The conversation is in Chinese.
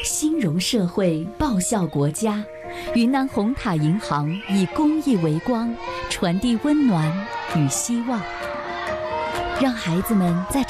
兴荣社会，报效国家。云南红塔银行以公益为光，传递温暖与希望，让孩子们在